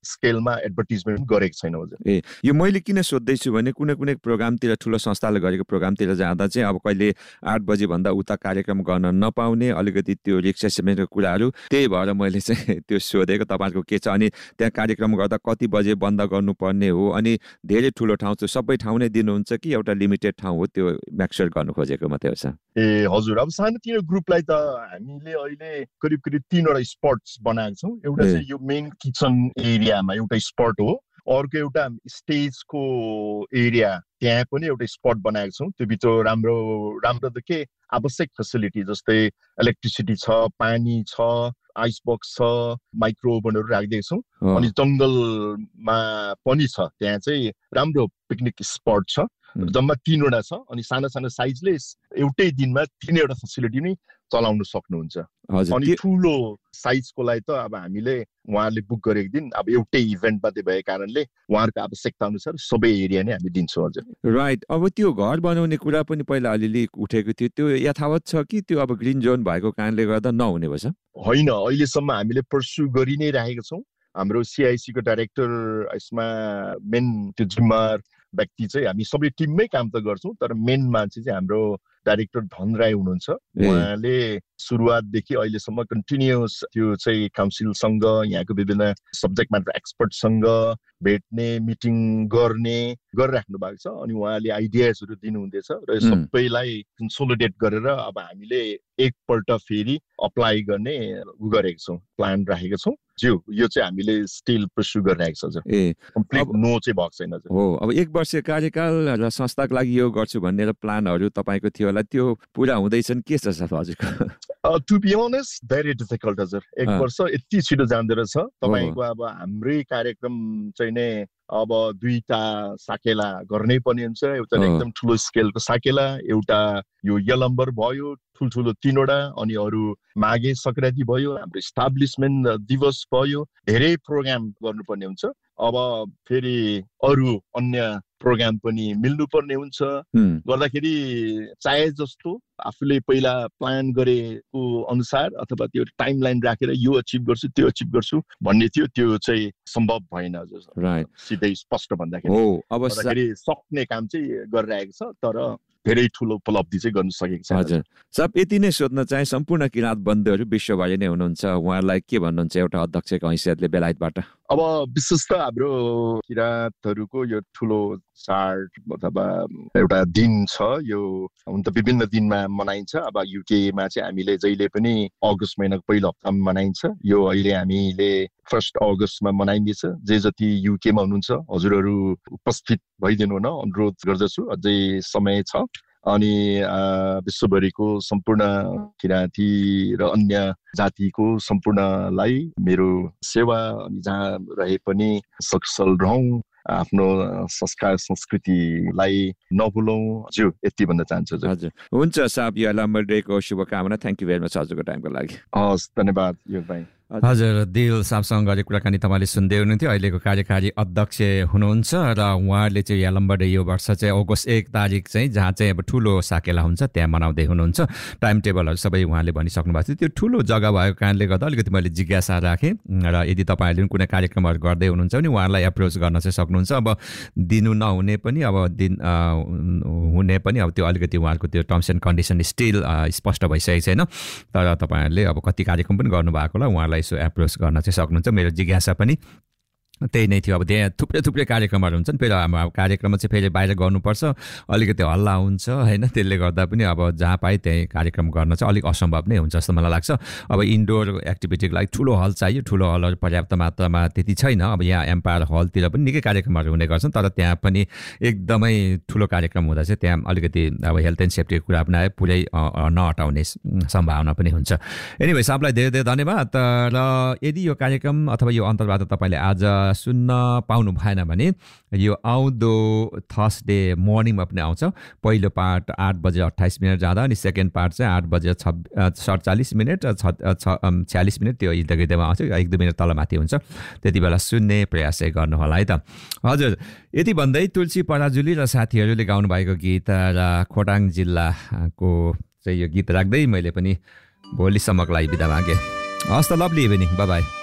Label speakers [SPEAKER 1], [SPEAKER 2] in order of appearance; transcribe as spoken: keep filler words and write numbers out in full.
[SPEAKER 1] स्केलमा advertisement गरेको छैन हजुर।
[SPEAKER 2] ए यो मैले किन सोध्दैछु भने कुनै कुनै प्रोग्रामतिर ठुलो संस्थाले गरेको प्रोग्रामतिर जाँदा चाहिँ अब कहिले आठ बजे भन्दा उता कार्यक्रम गर्न नपाउने अलिकति त्यो रिक्सेसमेन्टको कुराहरू, त्यही भएर मैले चाहिँ त्यो सोधेको तपाईँहरूको के छ। अनि त्यहाँ कार्यक्रम गर्दा कति बजे बन्द गर्नुपर्ने हो, अनि धेरै ठुलो ठाउँ चाहिँ सबै ठाउँ नै दिनुहुन्छ कि एउटा लिमिटेड ठाउँ हो, त्यो मेक्सर गर्नु खोजेको मात्रै हो सर?
[SPEAKER 1] ए हजुर, अब सानोतिनो ग्रुपलाई त हामीले अहिले करिब करिब तीनवटा स्पट्स बनाएको छौँ। एउटा चाहिँ यो मेन किचन एरियामा एउटा स्पट हो, अर्को एउटा स्टेजको एरिया त्यहाँ पनि एउटा स्पट बनाएको छौँ। त्यो भित्र राम्रो राम्रो त के आवश्यक फेसिलिटी जस्तै इलेक्ट्रिसिटी छ, पानी छ, आइस बक्स छ, माइक्रो ओभनहरू राखिदिएको छौँ। अनि जङ्गलमा पनि छ, त्यहाँ चाहिँ राम्रो पिकनिक स्पट छ। जम्मा तीनवटा छ अनि साना साना साइजले एउटै दिनमा तीनवटा फेसिलिटी नै चलाउन सक्नुहुन्छ। अनि ठुलो साइजको लागि त अब हामीले उहाँहरूले बुक गरेको दिन अब एउटै इभेन्ट मात्रै भएको कारणले उहाँहरूको आवश्यकता अनुसार सबै एरिया नै हामी दिन्छौँ हजुर।
[SPEAKER 2] राइट। अब त्यो घर बनाउने कुरा पनि पहिला अलिअलि उठेको थियो, त्यो यथावत छ कि त्यो अब ग्रिन जोन भएको कारणले गर्दा नहुने भएछ?
[SPEAKER 1] होइन, अहिलेसम्म हामीले पर्स्यु गरि नै राखेका छौँ। हाम्रो सिआइसीको डाइरेक्टर यसमा मेन त्यो जिम्मेवार व्यक्ति चाहिँ हामी सबै टिममै काम त गर्छौँ, तर मेन मान्छे चाहिँ हाम्रो डाइरेक्टर धन राई हुनुहुन्छ। उहाँले सुरुवातदेखि अहिलेसम्म कन्टिन्युस त्यो चाहिँ काउन्सिलसँग यहाँको विभिन्न सब्जेक्ट म्याटर एक्सपर्टसँग भेट्ने मिटिङ गर्ने गरिराख्नु भएको छ। अनि उहाँले आइडियाजहरू दिनुहुँदैछ र सबैलाई कन्सोलिडेट गरेर अब हामीले एकपल्ट फेरि अप्लाई गर्ने उ गरेको छौँ, प्लान राखेको छौँ। ज्यू यो चाहिँ हामीले स्टिल पर्स्यु गरिरहेको छ हजुर।
[SPEAKER 2] ए
[SPEAKER 1] कम्प्लिट नो चाहिँ भएको छैन हजुर।
[SPEAKER 2] हो, अब एक वर्ष कार्यकाल र संस्थाको लागि यो गर्छु भन्ने प्लानहरू तपाईँको थियो होला, त्यो पुरा हुँदैछन् के छ सर हजुरको?
[SPEAKER 1] To be honest very difficult हजुर। एक वर्ष यति छिटो जाँदो रहेछ। तपाईँको अब हाम्रै कार्यक्रम चाहिँ नै अब दुईटा साकेला गर्नै पर्ने हुन्छ। एउटा एकदम ठुलो स्केलको साकेला, एउटा यो यलम्बर भयो ठुल्ठुलो तीनवटा, अनि अरू माघे सङ्क्रान्ति भयो, हाम्रो इस्टाब्लिसमेन्ट दिवस भयो, धेरै प्रोग्राम गर्नुपर्ने हुन्छ। अब फेरि अरू अन्य प्रोग्राम पनि मिल्नुपर्ने हुन्छ। गर्दाखेरि चाहे जस्तो आफूले पहिला प्लान गरेको अनुसार अथवा त्यो टाइमलाइन राखेर यो अचिभ गर्छु त्यो अचिभ गर्छु भन्ने थियो, त्यो चाहिँ सम्भव भएन हजुर। सिधै स्पष्ट भन्दाखेरि
[SPEAKER 2] अब
[SPEAKER 1] सक्ने काम चाहिँ गरिरहेको छ, तर धेरै ठुलो उपलब्धि चाहिँ गर्न सकेको छ
[SPEAKER 2] हजुर। सब यति नै सोध्न चाहे, सम्पूर्ण किराँत बन्धुहरू विश्वभरि नै हुनुहुन्छ, उहाँहरूलाई के भन्नुहुन्छ एउटा अध्यक्षको हैसियतले बेलायतबाट?
[SPEAKER 1] अब विशेष त हाम्रो किराँतहरूको यो ठुलो चाड अथवा एउटा दिन छ, यो हुन त विभिन्न दिनमा मनाइन्छ। अब युकेमा चाहिँ हामीले जहिले पनि अगस्त महिनाको पहिलो हप्तामा मनाइन्छ। यो अहिले हामीले फर्स्ट अगस्तमा मनाइँदैछ। जे जति युकेमा हुनुहुन्छ हजुरहरू उपस्थित भइदिनु हुन अनुरोध गर्दछु, अझै समय छ। अनि विश्वभरिको सम्पूर्ण किराँती र अन्य जातिको सम्पूर्णलाई मेरो सेवा, अनि जहाँ रहे पनि सकुशल रहौँ, आफ्नो संस्कार संस्कृतिलाई नभुलौँ, जो यति भन्न चाहन्छु
[SPEAKER 2] हजुर। हुन्छ साहब, यो यलम्बर डेको शुभकामना। थ्याङ्क यू भेरी मच हजुरको टाइमको लागि।
[SPEAKER 1] हस्, धन्यवाद योग भाइ।
[SPEAKER 2] हजुर, दिल साहबसँग गरेको कुराकानी तपाईँले सुन्दै हुनुहुन्थ्यो। अहिलेको कार्यकारी अध्यक्ष हुनुहुन्छ र उहाँहरूले चाहिँ यलम्बर डे यो वर्ष चाहिँ अगस्त एक तारिक चाहिँ जहाँ चाहिँ अब ठुलो साकेला हुन्छ त्यहाँ मनाउँदै हुनुहुन्छ। टाइम टेबलहरू सबै उहाँले भनिसक्नु भएको थियो। त्यो ठुलो जग्गा भएको कारणले गर्दा अलिकति मैले जिज्ञासा राखेँ र यदि तपाईँहरूले पनि कुनै कार्यक्रमहरू गर्दै हुनुहुन्छ भने उहाँलाई एप्रोच गर्न चाहिँ सक्नुहुन्छ। अब दिनु नहुने पनि अब दिन हुने पनि अब त्यो अलिकति उहाँहरूको त्यो टर्म्स एन्ड कन्डिसन स्टिल स्पष्ट भइसकेको छैन, तर तपाईँहरूले अब कति कार्यक्रम पनि गर्नुभएको होला, उहाँलाई यसो एप्रोच गर्न चाहिँ सक्नुहुन्छ। मेरो जिज्ञासा पनि त्यही नै थियो। अब त्यहाँ थुप्रै थुप्रै कार्यक्रमहरू हुन्छन्, फेरि हाम्रो कार्यक्रममा चाहिँ फेरि बाहिर गर्नुपर्छ, अलिकति हल्ला हुन्छ होइन, त्यसले गर्दा पनि अब जहाँ पाए त्यहीँ कार्यक्रम गर्न चाहिँ अलिक असम्भव नै हुन्छ जस्तो मलाई लाग्छ। अब इन्डोर एक्टिभिटीको लागि ठुलो हल चाहियो, ठुलो हलहरू पर्याप्त मात्रामा त्यति छैन। अब यहाँ एम्पायर हलतिर पनि निकै कार्यक्रमहरू हुने गर्छन्, तर त्यहाँ पनि एकदमै ठुलो कार्यक्रम हुँदा चाहिँ त्यहाँ अलिकति अब हेल्थ एन्ड सेफ्टीको कुरा पनि आयो, पुरै नहटाउने सम्भावना पनि हुन्छ। एनिवे साहबलाई धेरै धेरै धन्यवाद। र यदि यो कार्यक्रम अथवा यो अन्तर्वार्ता तपाईँले आज सुन्न पाउनु भएन भने यो आउँदो थर्सडे मर्निङमा पनि आउँछ। पहिलो पार्ट आठ बजे अट्ठाइस मिनट जाँदा, अनि सेकेन्ड पार्ट चाहिँ आठ बजे छ सडचालिस मिनट छ्यालिस मिनट त्यो इर्दगिर्दमा आउँछ, एक दुई मिनट तलमाथि हुन्छ। त्यति बेला सुन्ने प्रयास चाहिँ गर्नु होला है त हजुर। यति भन्दै तुलसी पराजुली र साथीहरूले गाउनु भएको गीत र खोटाङ जिल्लाको चाहिँ यो गीत राख्दै मैले पनि भोलिसम्मको लागि बिदा मागेँ। हस् त, लभली इभिनिङ, बाई बाई।